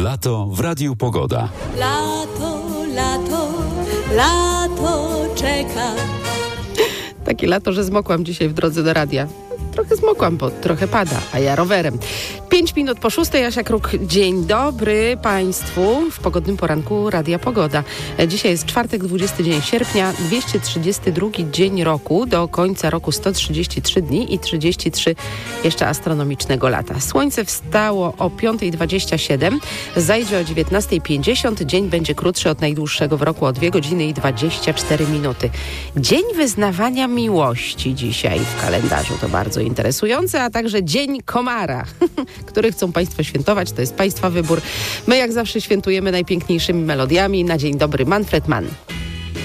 Lato w Radiu Pogoda. Lato, lato, lato czeka. Takie lato, że zmokłam dzisiaj w drodze do radia. Trochę zmokłam, bo trochę pada, a ja rowerem. 5 minut po 6, Asia Kruk. Dzień dobry Państwu w pogodnym poranku Radia Pogoda. Dzisiaj jest czwartek, 20 dzień sierpnia, 232 dzień roku. Do końca roku 133 dni i 33 jeszcze astronomicznego lata. Słońce wstało o 5:27, zajdzie o 19:50. Dzień będzie krótszy od najdłuższego w roku o 2 godziny i 24 minuty. Dzień wyznawania miłości dzisiaj w kalendarzu. To bardzo interesujące, a także Dzień Komara, który chcą Państwo świętować. To jest Państwa wybór. My jak zawsze świętujemy najpiękniejszymi melodiami. Na dzień dobry Manfred Mann.